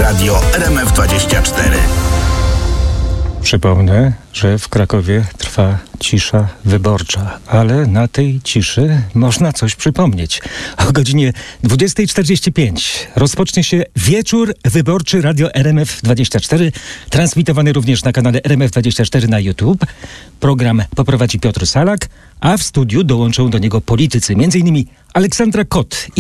Radio RMF24. Przypomnę, że w Krakowie trwa cisza wyborcza, ale na tej ciszy można coś przypomnieć. O godzinie 20:45 rozpocznie się wieczór wyborczy Radio RMF24, transmitowany również na kanale RMF24 na YouTube. Program poprowadzi Piotr Salak, a w studiu dołączą do niego politycy, m.in. Aleksandra Kot